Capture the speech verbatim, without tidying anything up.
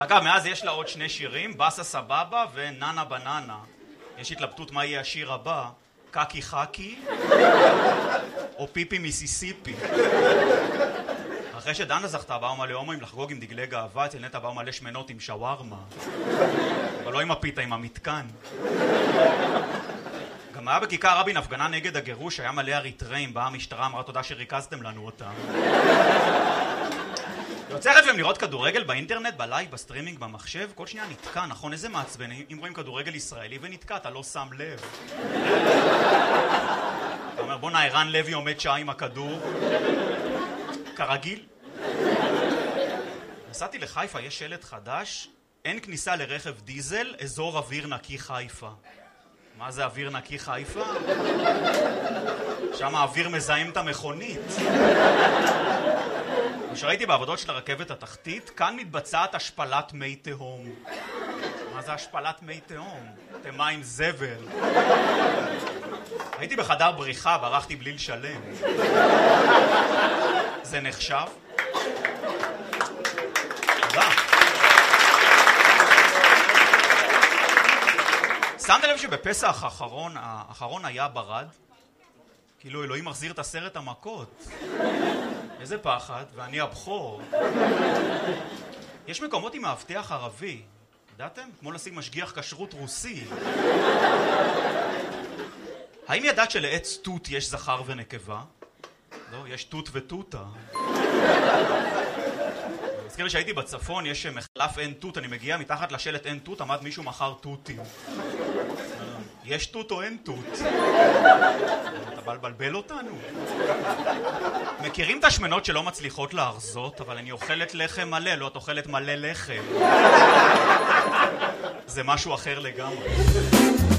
אגב, מאז יש לה עוד שני שירים, בסה סבבה וננה בננה. יש התלבטות מה יהיה השיר הבא, קקי חקי או פיפי מיסיסיפי. אחרי שדנה זכתה באו מלא הומואים לחגוג עם דגלי גאווה, אצל נטע באו מלא שמנות עם שווארמה. אבל לא עם הפיתה, עם המתקן. גם היה בכיכר רבין הפגנה נגד הגירוש, היה מלא אריתראים, באה המשטרה, אמרה תודה שריכזתם לנו אותם. יוצא לכם לראות כדורגל באינטרנט, בלייב, בסטרימינג, במחשב, כל שנייה נתקע, נכון? איזה מעצבן, אם רואים כדורגל ישראלי ונתקע, אתה לא שם לב. אתה אומר, בוא נה, ערן לוי עומד שעה עם הכדור. כרגיל. נסעתי לחיפה, יש שלט חדש, אין כניסה לרכב דיזל, אזור אוויר נקי חיפה. מה זה אוויר נקי חיפה? שם האוויר מזהם את המכונית. כשראיתי בעבודות של הרכבת התחתית, כאן מתבצעת השפלת מי תהום. מה זה השפלת מי תהום? אתם מים זבל. הייתי בחדר בריחה, ברחתי בלי לשלם. זה נחשב? תודה. שמת לב שבפסח האחרון, האחרון היה ברד? כאילו אלוהים מחזיר את הסרט המכות. איזה פחד, ואני הבכור. יש מקומות עם מאבטח ערבי, ידעתם? כמו לשים משגיח כשרות רוסי. האם ידעת שלעץ תות יש זכר ונקבה? לא, יש תות ותותה. מזכיר לי שהייתי בצפון, יש מחלף אין תות, אני מגיע מתחת לשלט אין תות, עמד מישהו מחר תותים. יש תות או אין תות? אתה בא לבלבל אותנו? מכירים את השמנות שלא מצליחות להרזות, אבל אני אוכלת לחם מלא, לא את אוכלת מלא לחם. זה משהו אחר לגמרי.